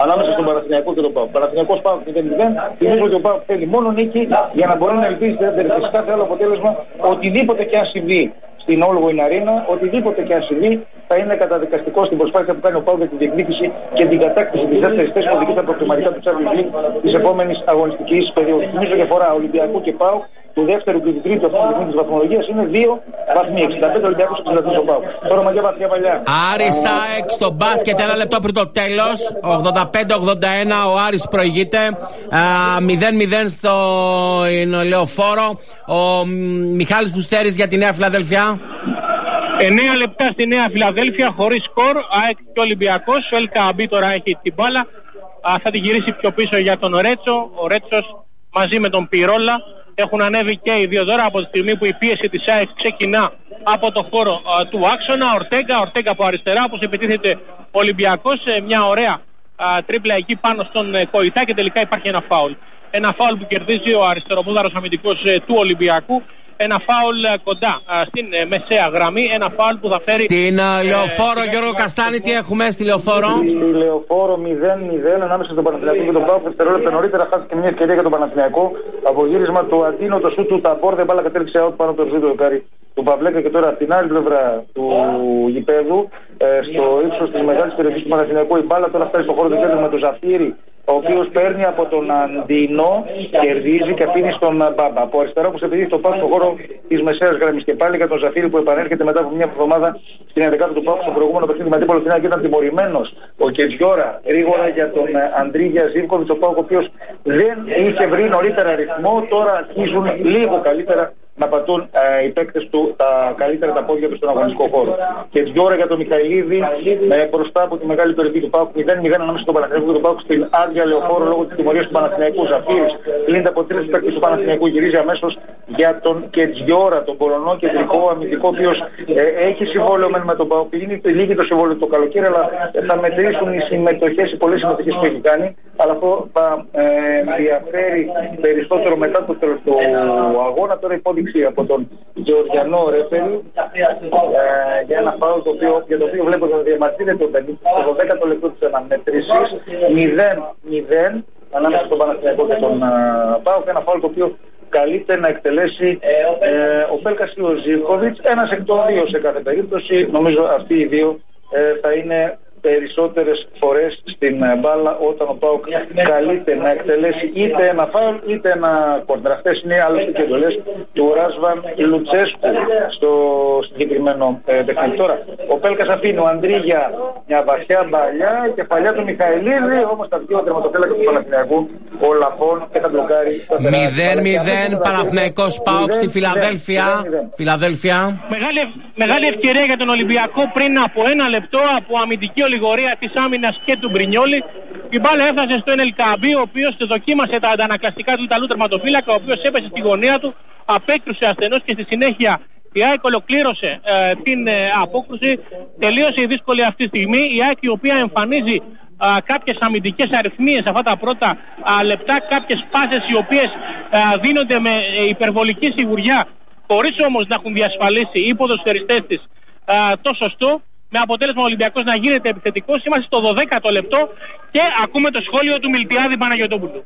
ανάμεσα στον Παναθηναϊκό και τον ΠΑΟΚ. Παναθηναϊκός ΠΑΟΚ 0-0. Θυμίζω ότι ο ΠΑΟΚ θέλει μόνο νίκη για να μπορεί να ελπίζει σε κάθε άλλο αποτέλεσμα, οτιδήποτε και αν συμβεί στην Όλγοιν Αρίνα, οτιδήποτε και αν συμβεί, θα είναι καταδικαστικό στην προσπάθεια που κάνει ο ΠΑΟΚ για την διεκδίκηση και την κατάκτηση τη δεύτερη θέση που οδηγεί στα προκριματικά του Champions League τη επόμενη αγωνιστική περίοδου. Θυμίζω διαφορά Ολυμπιακού και ΠΑΟΚ του δεύτερου και του τρίτου αυτού τη βαθμολογία είναι 2 βαθμοί. 65 Ολυμπιακού και 63 ο ΠΑΟΚ. Τώρα μαγιά βαθιά παλιά. Άρης ΑΕΚ στο μπάσκετ, 1 λεπτό πριν το τέλος. 85-81 ο Άρης προηγείται. 0-0 στο Λεωφόρο. Ο Μιχάλης Πουστέρης για τη Νέα Φιλαδέλφια. 9 λεπτά στη Νέα Φιλαδέλφια χωρίς σκορ. ΑΕΚ και Ολυμπιακός. Ο Ελκαμπή τώρα έχει την μπάλα. Θα την γυρίσει πιο πίσω για τον Ρέτσο. Ο Ρέτσος μαζί με τον Πυρόλα έχουν ανέβει και οι δύο τώρα από τη στιγμή που η πίεση της ΑΕΚ ξεκινά από το χώρο του άξονα. Ορτέγκα από αριστερά, όπως επιτίθεται ο Ολυμπιακός. Μια ωραία τρίπλα εκεί πάνω στον Κοϊτά και τελικά υπάρχει ένα φάουλ. Ένα φάουλ που κερδίζει ο αριστεροπόδαρος αμυντικός του Ολυμπιακού. Ένα φάουλ κοντά στην μεσαία γραμμή. Ένα φάουλ που θα φέρει. Στην Λεωφόρο, Γιώργο Καστάνη, τι έχουμε στη Λεωφόρο? Στη Λεωφόρο 0-0 ανάμεσα στον Παναθηναϊκό και τον ΠΑΟΚ. Δευτερόλεπτα νωρίτερα χάθηκε μια ευκαιρία για τον Παναθηναϊκό. Απογύρισμα του Αντίνο, το σου του Ταμπόρ, δεν μπάλα κατέληξε out πάνω από το ριζίδιο δοκάρι του Παυλέκα. Και τώρα από την άλλη πλευρά του γηπέδου, στο ύψος της μεγάλης περιοχής του Παναθηναϊκού, η μπάλα τώρα φτάσει στο χώρο του κέντρου με τον Ζαφύρι, ο οποίος παίρνει από τον Αντίνο, κερδίζει και αφήνει στον Μπάμπα. Από αριστερά, όπως επειδή το πάω στο χώρο της μεσαίας γραμμής. Και πάλι για τον Ζαφύρι που επανέρχεται μετά από μια εβδομάδα στην 11η του Πάου στο προηγούμενο παιχνίδι με αντίπολο την ΑΕΚ, ήταν τιμωρημένος ο Κετζιόρα γρήγορα για τον Αντρίγια Ζίβκοβιτς, ο Πάου ο οποίος δεν είχε βρει νωρίτερα ρυθμό. Τώρα αρχίζουν λίγο καλύτερα να πατούν οι παίκτες του τα καλύτερα τα πόδια του στον αγωνιστικό χώρο. Και ώρα για τον Μιχαηλίδη μπροστά από τη μεγάλη περιοχή του ΠΑΟΚ. 0-0 ανάμεσα στον Παναθηναϊκό και τον ΠΑΟΚ στην άδεια Λεωφόρο λόγω της τιμωρίας του Παναθηναϊκού. Ζαφύρης κλείνεται από 3 παίκτες του Παναθηναϊκού, γυρίζει αμέσως για τον Κετζιόρα, τον Πολωνό κεντρικό αμυντικό, ο οποίος έχει συμβόλαιο με τον ΠΑΟΚ. Λύγει το συμβόλαιο το καλοκαίρι, αλλά θα μετρήσουν οι συμμετοχές, οι πολλές συμμετοχές που έχει κάνει. Αλλά αυτό θα ενδιαφέρει περισσότερο μετά το τέλος του αγώνα. Τώρα υπόδειξη από τον Γεωργιανό Ρέφερη για ένα φάουλ για το οποίο βλέπω ότι διαμαρτύρεται το 12ο λεπτό της αναμέτρησης. 0-0 ανάμεσα στον Παναθηναϊκό και τον ΠΑΟΚ. Ένα φάουλ το οποίο καλείται να εκτελέσει ο Πέλκας ή ο Ζίβκοβιτς. Ένας εκ των δύο σε κάθε περίπτωση. Νομίζω αυτοί οι δύο θα είναι περισσότερες φορές στην μπάλα όταν ο ΠΑΟΚ καλείται να εκτελέσει είτε ένα φάουλ είτε ένα κόρνερ. Αυτές είναι άλλωστε και εντολές του Ράσβαν Λουτσέσκου στο συγκεκριμένο παιχνίδι. Τώρα ο Πέλκας αφήνει ο Αντρίγια μια βαθιά μπαλιά, κεφαλιά του Μιχαηλίδη, όμως τα δύο τερματοφύλακα του Παναθηναϊκού, ο Λαπών και τα μπλοκάρει. 0-0 Παναθηναϊκός ΠΑΟΚ στη Φιλαδέλφια. Μεγάλη ευκαιρία για τον Ολυμπιακό πριν από ένα λεπτό από αμυντική ολιγορία της άμυνας και του Μπρινιόλη. Η μπάλα έφτασε στο Ελκαμπή, ο οποίος δοκίμασε τα αντανακλαστικά του Ιταλού τερματοφύλακα, ο οποίος έπεσε στη γωνία του, απέκρουσε ασθενώς και στη συνέχεια η ΑΕΚ ολοκλήρωσε την απόκρουση. Τελείωσε η δύσκολη αυτή στιγμή. Η ΑΕΚ, η οποία εμφανίζει κάποιες αμυντικές αριθμίες αυτά τα πρώτα λεπτά, κάποιες πάσες οι οποίες δίνονται με υπερβολική σιγουριά, χωρίς όμως να έχουν διασφαλίσει οι ποδοσφαιριστές της το σωστό, με αποτέλεσμα ο Ολυμπιακός να γίνεται επιθετικός. Είμαστε στο 12ο λεπτό και ακούμε το σχόλιο του Μιλτιάδη Παναγιωτόπουλου.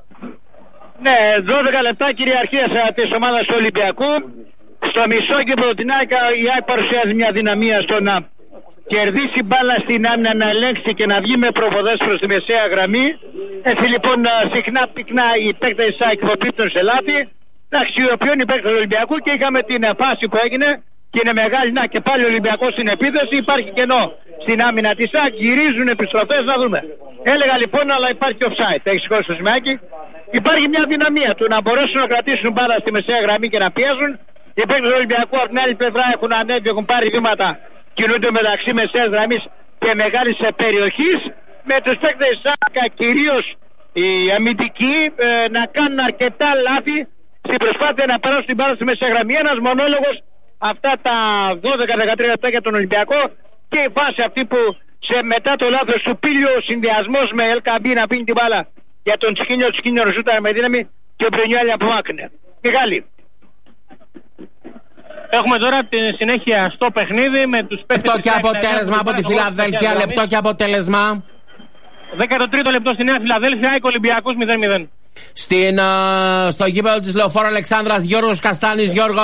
Ναι, 12 λεπτά κυριαρχίας της ομάδας του Ολυμπιακού. Στο μισό κύπρο την ΑΕΚ, η ΑΕΚ παρουσιάζει μια δυναμία στο να κερδίσει μπάλα στην άμυνα, να ελέγξει και να βγει με προβοδές προς τη μεσαία γραμμή. Έτσι λοιπόν συχνά πυκνά οι παίκτες της ΑΕΚ υποπίπτουν σε λάθη, να αξιοποιούν οι παίκτες του Ολυμπιακού και είχαμε την φάση που έγινε. Και είναι μεγάλη, να και πάλι ο Ολυμπιακός στην επίθεση, υπάρχει κενό στην άμυνα της ΑΕΚ, γυρίζουν επιστροφές, να δούμε. Έλεγα λοιπόν, αλλά υπάρχει offside, έχει σηκώσει το σημαίακι. Υπάρχει μια δυναμία του να μπορέσουν να κρατήσουν μπάλα στη μεσαία γραμμή και να πιέζουν. Οι παίκτες του Ολυμπιακού από την άλλη πλευρά έχουν ανέβει, έχουν πάρει βήματα, κινούνται μεταξύ μεσαίας γραμμής και μεγάλης περιοχής. Με τους παίκτες της ΑΕΚ, κυρίως οι αμυντικοί, να κάνουν αρκετά λάθη στην προσπάθεια να περάσουν την μπάλα στη μεσαία γραμμή. Ένας μονόλογος αυτά τα 12-13 λεπτά για τον Ολυμπιακό και η φάση αυτή που μετά το λάθος του Πίλιο, ο συνδυασμός με Ελκαμπή να πίνει την μπάλα για τον Τσικίνιο ριζούταρε με δύναμη και ο Μπρινιόλη απομάκρυνε. Μεγάλη. Έχουμε τώρα τη συνέχεια στο παιχνίδι με τους παίκτες. Λεπτό και αποτέλεσμα από τη Φιλαδέλφια, λεπτό και αποτέλεσμα. 13ο λεπτό στη Νέα Φιλαδέλφια, ΑΕΚ Ολυμπιακός 0-0. Στο γήπεδο της Λεωφόρου Αλεξάνδρας, Γιώργος Καστάνης. Γιώργο.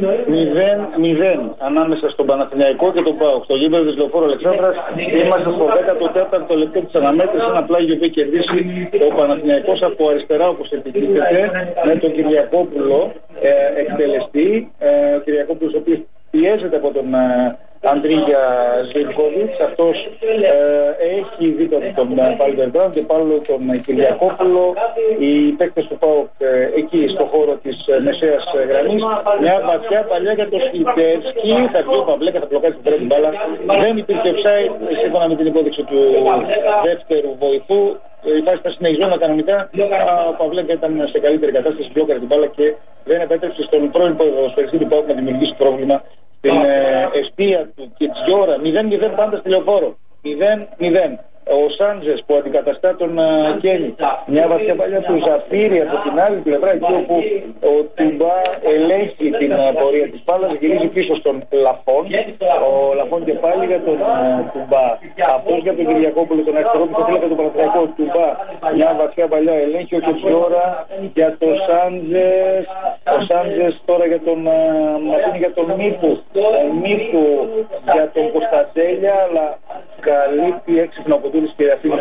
0-0 ανάμεσα στον Παναθηναϊκό και τον ΠΑΟΚ. Στο γήπεδο της Λεωφόρου Αλεξάνδρας είμαστε στο 14ο λεπτό της αναμέτρησης. Ένα πλάγιο που έχει κερδίσει ο Παναθηναϊκός από αριστερά, όπως επιτίθεται, με τον Κυριακόπουλο εκτελεστή. Ο Κυριακόπουλος, ο οποίος πιέζεται από τον Αντρίγια Ζιβκόβιτς. Αυτός έχει δει τον Βάλτερ Μπράουν και πάλι τον Κυριακόπουλο. Οι παίκτες του ΠΑΟΚ εκεί στο χώρο της μεσαίας γραμμής. Μια βαθιά παλιά για το Σλιτέρσκι. Θα βγει ο Παυλέκα, θα πλοκάσει την πρώτη μπάλα. Δεν υπήρχε offside σύμφωνα με την υπόδειξη του δεύτερου βοηθού. Η φάση ήταν συνεχιζόμενα κανονικά. Ο Παυλέκα ήταν σε καλύτερη κατάσταση, μπλόκαρε την μπάλα και δεν επέτρεψε στον πρώην ποδοσφαιριστή του ΠΑΟΚ να δημιουργήσει πρόβλημα στην εστία του Κιτζιόρα. 0-0 πάντα στη Λεωφόρο. 0-0. Ο Σάντζες που αντικαταστά τον Κένι. Μια βαθιά παλιά του Ζαφίρι από την άλλη πλευρά, εκεί όπου ο Τουμπά ελέγχει την πορεία της μπάλας, γυρίζει πίσω στον Λαφόν. Ο Λαφόν και πάλι για τον Τουμπά. Αυτός για τον Κυριακόπουλο, τον αριστερό που θέλει για τον Παναθηναϊκό. Τουμπά. Μια βαθιά παλιά ελέγχει ο Κιτζιόρα για τον Σάντζες. Ο Σάντζες τώρα για τον Ματίνη, για τον Μίπου. Μίπου για τον Κωνσταντέλια, αλλά καλύπτει έξυπνο από τούτης και αφήνει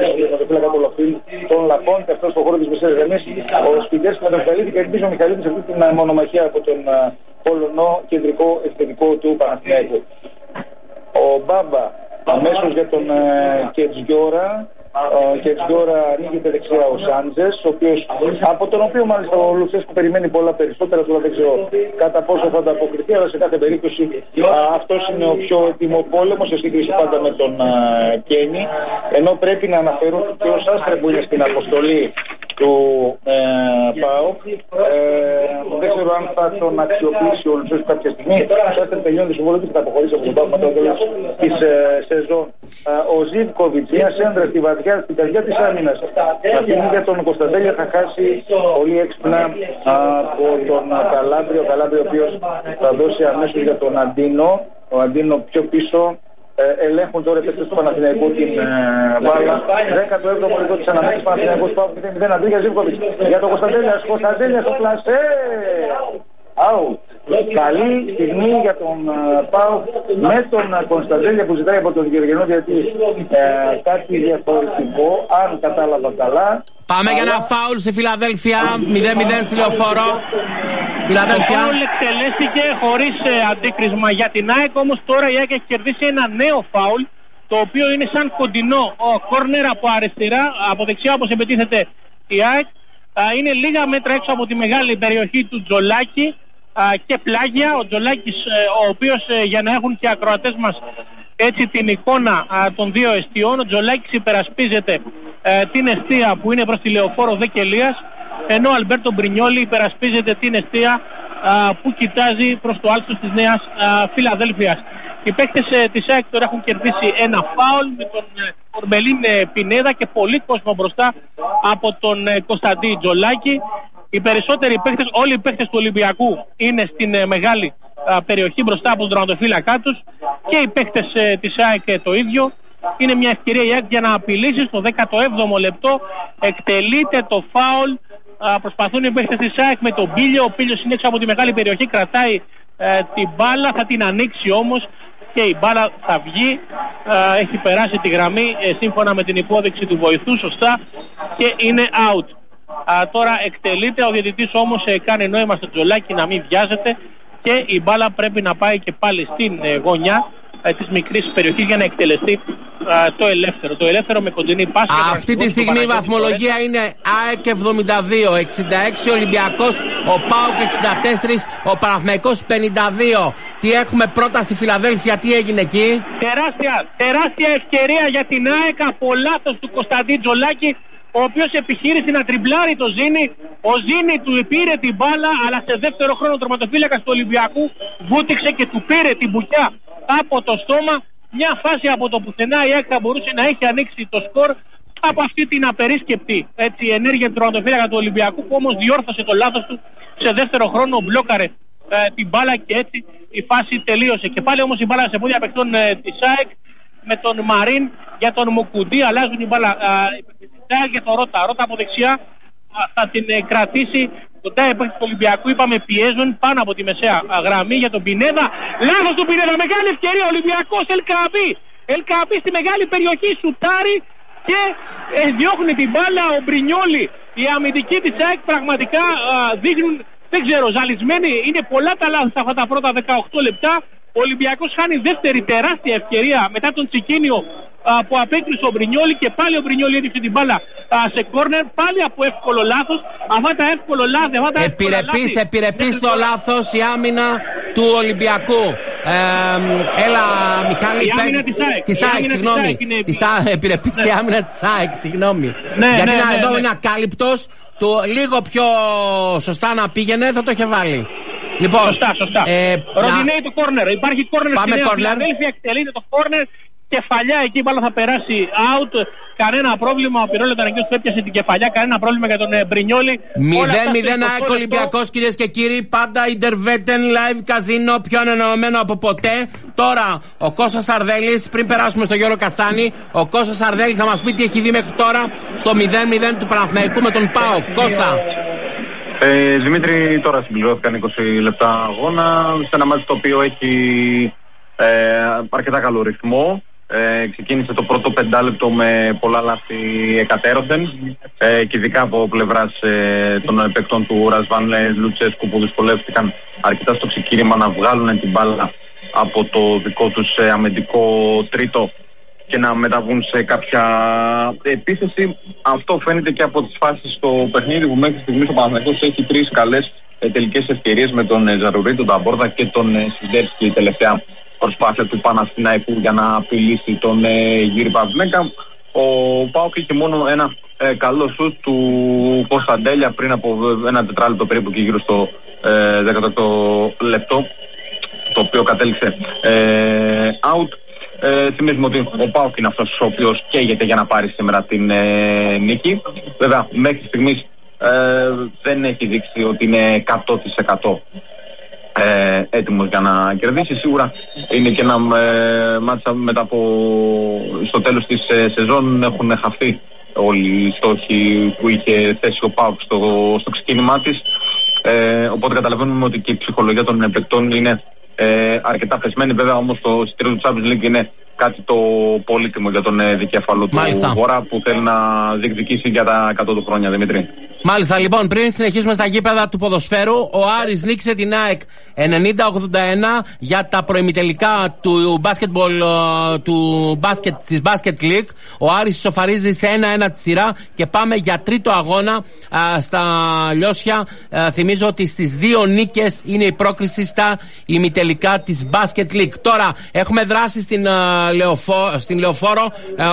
τον Λαφόν και αυτό στον χώρο της μεσαίας γραμμής. Ο Σπιτέρς με τον Καλύτη και ελπίζει ο Μιχαλίδης αυτή την μονομαχία από τον Πολωνό κεντρικό επιθετικό του Παναθηναϊκού. Ο Μπάμπα αμέσως για τον Κετζιόρα. Και τώρα ανοίγεται δεξιά ο Σάντζες, από τον οποίο μάλιστα ο Λουτσέσκου περιμένει πολλά περισσότερα. Τώρα δεν ξέρω κατά πόσο θα ανταποκριθεί, αλλά σε κάθε περίπτωση αυτός είναι ο πιο ετοιμοπόλεμος σε σύγκριση πάντα με τον Κένι. Ενώ πρέπει να αναφέρω και ο Σάστρε που είναι στην αποστολή του ΠΑΟΚ. Δεν ξέρω αν θα τον αξιοποιήσει ο Λουτσέσκου κάποια στιγμή. Ο Σάστρε τελειώνει τη συμβολή του και θα αποχωρήσει από τον ΠΑΟΚ μετά το τέλος της σεζόν. Ο Ζιβκόβιτς, μια σέντρα στη βαθιά, στην καρδιά της άμυνας. Αυτή για τον Κωνσταντέλια θα χάσει πολύ έξυπνα από τον Καλάμπριο. Ο Καλάμπριο ο οποίος θα δώσει αμέσως για τον Αντίνο. Ο Αντίνο πιο πίσω. Ελέγχουν τώρα οι παίκτες του Παναθηναϊκού την μπάλα. 17ο λεπτό της αναμέτρησης Παναθηναϊκός ΠΑΟΚ 0-0. Αντρίγια Ζιβκόβιτς για τον Κωνσταντέλια. Κωνσταντέλια στο πλασέ. Out. Καλή στιγμή για τον ΠΑΟΚ με τον Κωνσταντέλια που ζητάει από τον Γεωργιανό γιατί κάτι διαφορετικό, αν κατάλαβα καλά. Πάμε για ένα φάουλ στη Φιλαδέλφια. 0-0 στη Λεωφόρο. Φιλαδέλφια. Το φάουλ εκτελέστηκε χωρίς αντίκρισμα για την ΑΕΚ, όμως τώρα η ΑΕΚ έχει κερδίσει ένα νέο φάουλ, το οποίο είναι σαν κοντινό κόρνερ από αριστερά, από δεξιά όπως επιτίθεται η ΑΕΚ. Είναι λίγα μέτρα έξω από τη μεγάλη περιοχή του Τζολάκη και πλάγια. Ο Τζολάκης, ο οποίος για να έχουν και οι ακροατές μας έτσι την εικόνα των δύο εστιών, ο Τζολάκης υπερασπίζεται την εστία που είναι προς τη Λεωφόρο Δεκελίας, ενώ ο Αλμπέρτο Μπρινιόλι υπερασπίζεται την εστία που κοιτάζει προς το άλσος της Νέας Φιλαδέλφειας. Οι παίκτες της ΑΕΚ τώρα έχουν κερδίσει ένα φάουλ με τον Ορμπελίν Πινέδα και πολύ κόσμο μπροστά από τον Κωνσταντί Τζολάκη. Οι περισσότεροι παίκτες, όλοι οι παίκτες του Ολυμπιακού είναι στην μεγάλη περιοχή μπροστά από τον τερματοφύλακά τους και οι παίκτες της ΑΕΚ το ίδιο. Είναι μια ευκαιρία η ΑΕΚ για να απειλήσει. Στο 17ο λεπτό εκτελείται το φάουλ. Προσπαθούν οι παίκτες της ΑΕΚ με τον Πίλιο. Ο Πίλιος είναι έξω από τη μεγάλη περιοχή, κρατάει την μπάλα, θα την ανοίξει όμως και η μπάλα θα βγει. Έχει περάσει τη γραμμή σύμφωνα με την υπόδειξη του βοηθού σωστά και είναι out. Τώρα εκτελείται, ο διαιτητής όμως κάνει νόημα στο Τζολάκι να μην βιάζεται και η μπάλα πρέπει να πάει και πάλι στην γωνιά της μικρής περιοχής για να εκτελεστεί το ελεύθερο. Το ελεύθερο με κοντινή πάση. Αυτή τη στιγμή η βαθμολογία είναι ΑΕΚ 72, 66 Ολυμπιακός, ο ΠΑΟΚ 64, ο Παναθηναϊκός 52. Τι έχουμε πρώτα στη Φιλαδέλφια, τι έγινε εκεί? Τεράστια ευκαιρία για την ΑΕΚ από λάθος του Κωνσταντί Τζολάκη, ο οποίος επιχείρησε να τριμπλάρει το Ζήνη. Ο Ζήνη του πήρε την μπάλα, αλλά σε δεύτερο χρόνο ο τερματοφύλακας του Ολυμπιακού βούτυξε και του πήρε την μπουκιά από το στόμα. Μια φάση από το πουθενά η ΑΕΚ θα μπορούσε να έχει ανοίξει το σκορ από αυτή την απερίσκεπτη ενέργεια του τερματοφύλακα του Ολυμπιακού, που όμως διόρθωσε το λάθος του σε δεύτερο χρόνο, μπλόκαρε την μπάλα και έτσι η φάση τελείωσε. Και πάλι όμως η μπάλα σε πόδια παιχτών της ΑΕΚ. με τον Μαρίν για τον Μουκουντή. Αλλάζουν η μπάλα για τον Ρώτα. Ρώτα από δεξιά θα την κρατήσει. Κοντά επέκτηση του Ολυμπιακού, είπαμε, πιέζουν πάνω από τη μεσαία γραμμή για τον Πινέδα. Λάθος του Πινέδα, μεγάλη ευκαιρία. Ολυμπιακός Ελκαμπή στη μεγάλη περιοχή, σουτάρει και διώχνει την μπάλα. Ο Μπρινιόλι, οι αμυντικοί της ΑΕΚ πραγματικά δείχνουν, δεν ξέρω, ζαλισμένοι. Είναι πολλά τα λάθη αυτά τα πρώτα 18 λεπτά. Ο Ολυμπιακός χάνει δεύτερη τεράστια ευκαιρία μετά τον Τσικίνιο που απέκλεισε ο Μπρινιόλι και πάλι ο Μπρινιόλι έδειξε την μπάλα σε κόρνερ, πάλι από εύκολο λάθος. Αυτά τα εύκολο λάθη, επιρρεπείς το λάθος η άμυνα του Ολυμπιακού. Έλα Μιχάλη, η άμυνα της ΑΕΚ, συγγνώμη. Επιρρεπείς η άμυνα της ΑΕΚ, συγγνώμη. Γιατί εδώ είναι ακάλυπτος, λίγο πιο σωστά να πήγαινε θα το είχε βάλει. Λοιπόν, σωστά. Ροντινέι το κόρνερ. Υπάρχει κόρνερ στην Νέα Φιλαδέλφια, εκτελείται το κόρνερ. Κεφαλιά εκεί η μπάλα θα περάσει out. Κανένα πρόβλημα. Ο Πυρόλο ήταν εκεί που έπιασε την κεφαλιά. Κανένα πρόβλημα για τον Μπρινιόλι. 0-0 ΑΕΚ Ολυμπιακός, κυρίες και κύριοι. Πάντα Interveten Live Casino. Πιο ανανεωμένο από ποτέ. Τώρα ο Κώστας Σαρδέλης. Πριν περάσουμε στο Γιώργο Καστάνη, ο Κώστας Σαρδέλης θα μας πει τι έχει δει μέχρι τώρα στο 0-0 του Παναθηναϊκού με τον ΠΑΟΚ. Κώστα. Δημήτρη, τώρα συμπληρώθηκαν 20 λεπτά αγώνα σε ένα μάτι το οποίο έχει αρκετά καλό ρυθμό. Ξεκίνησε το πρώτο πεντάλεπτο με πολλά λάθη εκατέρωθεν και ειδικά από πλευράς των παικτών του Ρασβάν Λουτσέσκου που δυσκολεύτηκαν αρκετά στο ξεκίνημα να βγάλουν την μπάλα από το δικό τους αμυντικό τρίτο και να μεταβούν σε κάποια επίθεση. Αυτό φαίνεται και από τις φάσεις στο παιχνίδι που μέχρι στιγμής ο Παναθηναϊκός έχει 3 καλές τελικές ευκαιρίες με τον Ζαρουρί, τον Ταμπόρδα και τον Σιντέρσκι. Η τελευταία προσπάθεια του Παναθηναϊκού για να απειλήσει τον Γύρι Παυλέκα. Ο ΠΑΟΚ είχε μόνο ένα καλό σουτ του Κωνσταντέλια πριν από ένα τετράλεπτο περίπου και γύρω στο 18 λεπτό, το οποίο κατέληξε out. Θυμίζουμε ότι ο ΠΑΟΚ είναι αυτός ο οποίος καίγεται για να πάρει σήμερα την νίκη. Βέβαια μέχρι στιγμής δεν έχει δείξει ότι είναι 100% έτοιμος για να κερδίσει. Σίγουρα είναι και ένα μάτσα μετά από στο τέλος της σεζόν έχουν χαθεί όλοι οι στόχοι που είχε θέσει ο ΠΑΟΚ στο ξεκίνημά της, οπότε καταλαβαίνουμε ότι και η ψυχολογία των παικτών είναι αρκετά πεσμένη. Βέβαια όμως το εισιτήριο του Champions League είναι κάτι το πολύτιμο για τον δικέφαλο του Βορρά που θέλει να διεκδικήσει για τα 100 του χρόνια, Δημήτρη. Μάλιστα, λοιπόν, πριν συνεχίσουμε στα γήπεδα του ποδοσφαίρου, ο Άρης νίκησε την ΑΕΚ 90-81 για τα προημιτελικά του μπάσκετμπολ της Basket League. Ο Άρης ισοφαρίζει σε 1-1 τη σειρά και πάμε για τρίτο αγώνα στα Λιώσια. Θυμίζω ότι στις 2 νίκες είναι η πρόκριση στα ημιτελικά της Basket League. Τώρα έχουμε δράσει στην Λεωφόρο.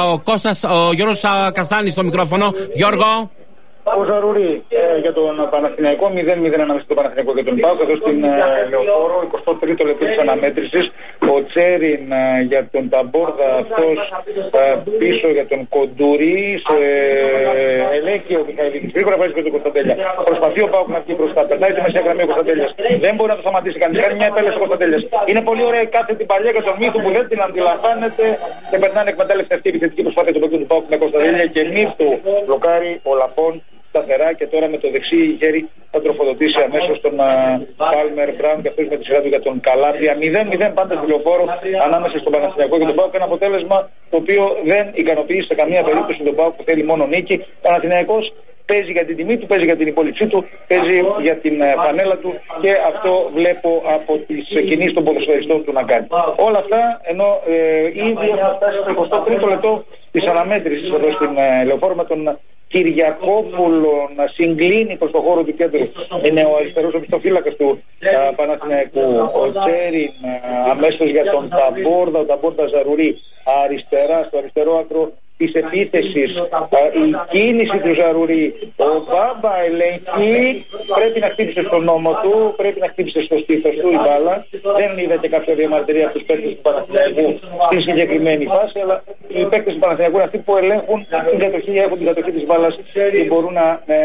Ο Γιώργος Καστάνης στο μικρόφωνο. Γιώργο. Ο Ζαρουρί για τον Παναθηναϊκό, 0-0 ανάμεσα στον Παναθηναϊκό και τον ΠΑΟΚ. Εδώ στην Λεωφόρο, 23ο λεπτό της αναμέτρησης. Ο Τσέριν για τον Ταμπόρδα, αυτός πίσω για τον Κοντουρί. Σε ελέγχει ο Μιχαηλίδης. Γρήγορα βάζει και τον Κωνσταντέλια. Προσπαθεί ο ΠΑΟΚ να βγει μπροστά. Περνάει τη μεσαία γραμμή ο Κωνσταντέλιας. Δεν μπορεί να το σταματήσει κανείς. Κάνει μια επέλεση ο Κωνσταντέλιας. Είναι πολύ ωραία η κάθε την παλιά για τον Μύθου που δεν την αντιλαμβάνεται και περνάνε εκμετάλλευση αυτή η επιθετική προσπάθεια του παίκτου του ΠΑΟΚ με Κωνσταντέλια και Μύθου. Μπλοκάρει ο Λαπών σταθερά και τώρα με το δεξί χέρι θα τροφοδοτήσει αμέσως τον Πάλμερ Μπράουν και αυτός με τη σειρά του για τον Καλάπια. 0-0 πάντα στη Λεωφόρο ανάμεσα στον Παναθηναϊκό και τον ΠΑΟΚ. Ένα αποτέλεσμα το οποίο δεν ικανοποιεί σε καμία περίπτωση τον ΠΑΟΚ που θέλει μόνο νίκη. Ο Παναθηναϊκός παίζει για την τιμή του, παίζει για την υπόλοιψή του, παίζει για την φανέλα του και αυτό βλέπω από τις κινήσεις των ποδοσφαιριστών του να κάνει. Όλα αυτά ενώ ήδη έχουμε φτάσει στο 23ο λεπτό της αναμέτρησης εδώ στην Λεωφόρο με τον Κυριακόπουλο να συγκλίνει προς το χώρο του κέντρου. Είναι ο αριστερός οπισθοφύλακας του Παναθηναϊκού. Ο Τσέριν αμέσως για τον Ταμπόρδα, ο Ταμπόρδα Ζαρουρί αριστερά, στο αριστερό άκρο της επίθεσης. Η κίνηση του Ζαρουρί. Ο Μπάμπα ελέγχει. Πρέπει να χτύπησε στον νόμο του, πρέπει να χτύπησε στο στήθος του η μπάλα. Δεν είδα και κάποια διαμαρτυρία από τους παίκτες του Παναθηναϊκού στη συγκεκριμένη φάση, αλλά οι παίκτες του Παναθηναϊκού είναι αυτοί που ελέγχουν την κατοχή, έχουν την κατοχή της μπάλας και μπορούν να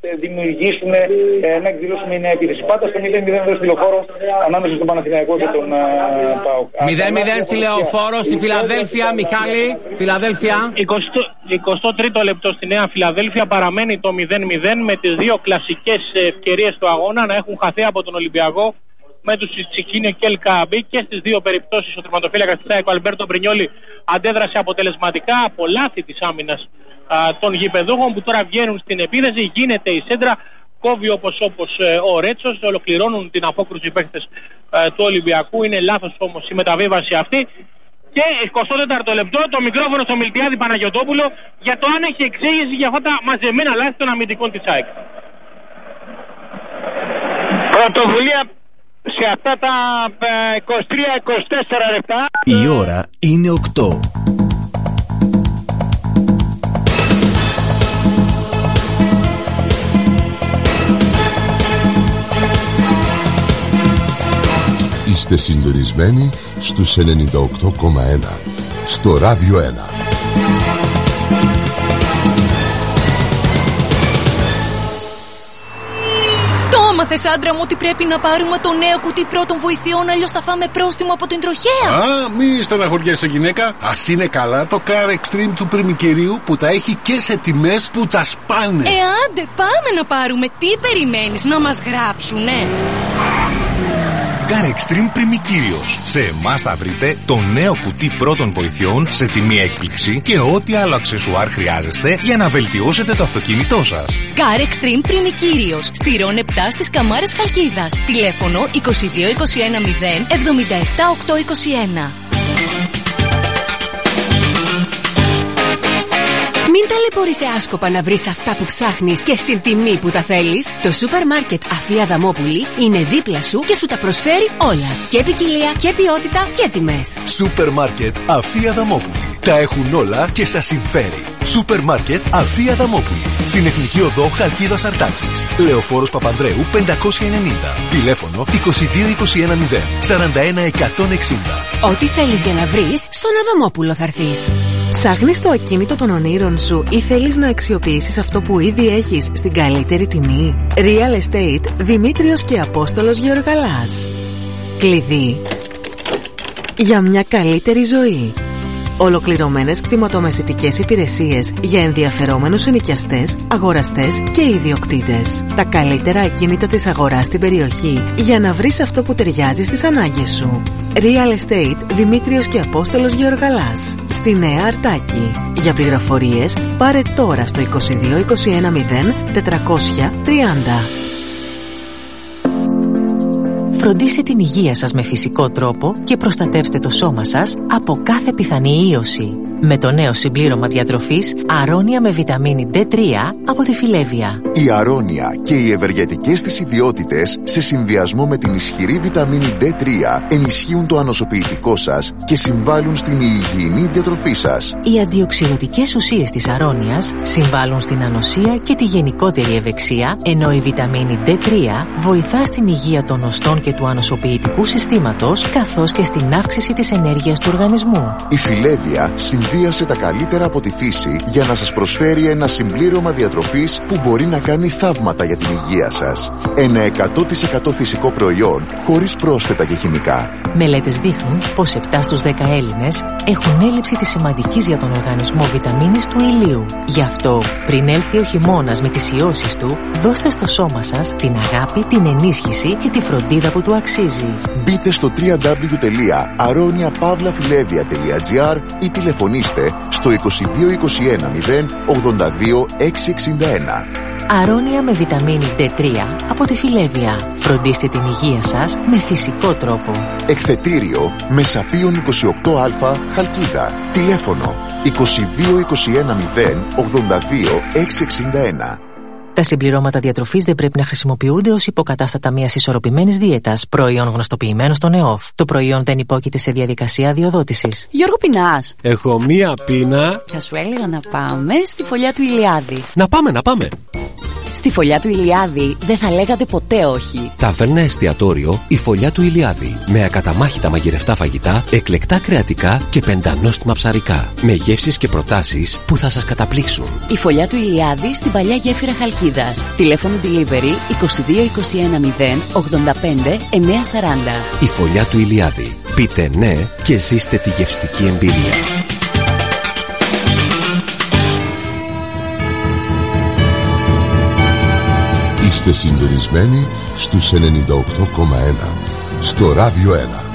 δημιουργήσουν, να εκδηλώσουν μια επίθεση. Πάντα στο 0-0 εδώ στη Λεωφόρο ανάμεσα στον Παναθηναϊκό και τον ΠΑΟΚ. 0-0 στη Λεωφόρο, στη Φιλαδέλφια, Μιχάλη. Φιλαδέλφια. 23ο λεπτό στη Νέα Φιλαδέλφια παραμένει το 0-0 με τις δύο κλασικές ευκαιρίες του αγώνα να έχουν χαθεί από τον Ολυμπιακό με τους Τσικίνιο και Ελκαμπή, και στις δύο περιπτώσεις ο τερματοφύλακας της ΑΕΚ, ο Αλμπέρτο Μπρινιόλι, αντέδρασε αποτελεσματικά από λάθη της άμυνας των γηπεδούχων, που τώρα βγαίνουν στην επίθεση. Γίνεται η σέντρα, κόβει όπως ο Ρέτσος, ολοκληρώνουν την απόκρουση οι παίκτες του Ολυμπιακού. Είναι λάθος όμως η μεταβίβαση αυτή. Και 24ο λεπτό το μικρόφωνο στο Μιλτιάδη Παναγιωτόπουλο για το αν έχει εξήγηση για αυτά τα μαζεμένα λάθη των αμυντικών της ΑΕΚ. Πρωτοβουλία σε αυτά τα 23-24 λεπτά. Η ώρα είναι 8. Είστε συντονισμένοι στους 98,1 στο Ράδιο 1. Έμαθες, άντρα μου, ότι πρέπει να πάρουμε το νέο κουτί πρώτων βοηθειών, αλλιώς θα φάμε πρόστιμο από την τροχέα. Α, μη στεναχωριέσαι, γυναίκα. Ας είναι καλά το Car Extreme του Πριμικυρίου που τα έχει και σε τιμές που τα σπάνε. Άντε, πάμε να πάρουμε. Τι περιμένεις, να μας γράψουνε? Car Extreme Πριμικύριος. Σε εμάς θα βρείτε το νέο κουτί πρώτων βοηθειών σε τιμή έκπληξη και ό,τι άλλο αξεσουάρ χρειάζεστε για να βελτιώσετε το αυτοκίνητό σας. Car Extreme Πριμικύριος. Στη Ρον 7 στις Καμάρες Χαλκίδας. Τηλέφωνο 22 21 0 77 821. Μην ταλαιπωρείσαι άσκοπα να βρεις αυτά που ψάχνεις και στην τιμή που τα θέλεις. Το σούπερ μάρκετ Αφή Αδαμόπουλη είναι δίπλα σου και σου τα προσφέρει όλα. Και ποικιλία και ποιότητα και τιμές. Σούπερ μάρκετ Αφή Αδαμόπουλη. Τα έχουν όλα και σας συμφέρει. Σούπερ μάρκετ Αφή Αδαμόπουλη. Στην Εθνική Οδό Χαλκίδας Αρτάκης. Λεωφόρος Παπανδρέου 590. Τηλέφωνο 22 21 0 41 160. Ό,τι θέλεις για να βρεις, στον Αδαμόπουλο θα έρθεις. Ψάχνεις το ακίνητο των ονείρων σου ή θέλεις να αξιοποιήσεις αυτό που ήδη έχεις στην καλύτερη τιμή? Real Estate Δημήτριος και Απόστολος Γεωργαλάς. Κλειδί για μια καλύτερη ζωή. Ολοκληρωμένες κτηματομεσητικές υπηρεσίες για ενδιαφερόμενους ενοικιαστές, αγοραστές και ιδιοκτήτες. Τα καλύτερα ακίνητα της αγοράς στην περιοχή για να βρεις αυτό που ταιριάζει στις ανάγκες σου. Real Estate Δημήτριος και Απόστολος Γεωργαλάς. Στη Νέα Αρτάκη. Για πληροφορίες πάρε τώρα στο 22 21 0 430. Φροντίστε την υγεία σας με φυσικό τρόπο και προστατεύστε το σώμα σας από κάθε πιθανή ίωση. Με το νέο συμπλήρωμα διατροφής Αρώνια με βιταμίνη D3 από τη Φιλέβια. Η Αρώνια και οι ευεργετικές της ιδιότητες σε συνδυασμό με την ισχυρή βιταμίνη D3 ενισχύουν το ανοσοποιητικό σας και συμβάλλουν στην υγιεινή διατροφή σας. Οι αντιοξυδοτικές ουσίες της Αρώνιας συμβάλλουν στην ανοσία και τη γενικότερη ευεξία, ενώ η βιταμίνη D3 βοηθά στην υγεία των οστών και του ανοσοποιητικού συστήματος, καθώς και στην αύξηση της ενέργειας του οργανισμού. Η Φιλέβια συνδύασε τα καλύτερα από τη φύση για να σας προσφέρει ένα συμπλήρωμα διατροφής που μπορεί να κάνει θαύματα για την υγεία σας. Ένα 100% φυσικό προϊόν χωρίς πρόσθετα και χημικά. Μελέτες δείχνουν πως 7 στους 10 Έλληνες έχουν έλλειψη της σημαντικής για τον οργανισμό βιταμίνης του ηλίου. Γι' αυτό, πριν έλθει ο χειμώνας με τις ιώσεις του, δώστε στο σώμα σας την αγάπη, την ενίσχυση και τη φροντίδα που του αξίζει. Μπείτε στο www.aroniapavlafilevia.gr ή τηλεφωνήστε στο 22 21 0 82 661. Αρώνια με βιταμίνη D3 από τη Φιλέβια. Φροντίστε την υγεία σας με φυσικό τρόπο. Εκθετήριο Μεσαπίων 28α Χαλκίδα. Τηλέφωνο 22 21 0 82 661. Τα συμπληρώματα διατροφής δεν πρέπει να χρησιμοποιούνται ως υποκατάστατα μιας ισορροπημένης δίαιτας, προϊόν γνωστοποιημένο στον ΕΟΦ. Το προϊόν δεν υπόκειται σε διαδικασία αδειοδότησης. Γιώργο, πεινάς? Έχω μία πείνα. Θα σου έλεγα να πάμε στη φωλιά του Ηλιάδη. Να πάμε. Στη Φωλιά του Ηλιάδη δεν θα λέγατε ποτέ όχι. Ταβέρνα εστιατόριο η Φωλιά του Ηλιάδη. Με ακαταμάχητα μαγειρευτά φαγητά, εκλεκτά κρεατικά και πεντανόστιμα ψαρικά. Με γεύσεις και προτάσεις που θα σας καταπλήξουν. Η Φωλιά του Ηλιάδη στην παλιά γέφυρα Χαλκίδας. Τηλέφωνο delivery 22 21 0 85 940. Η Φωλιά του Ηλιάδη. Πείτε ναι και ζήστε τη γευστική εμπειρία. Είστε συντονισμένοι στους 98,1 στο Ράδιο 1.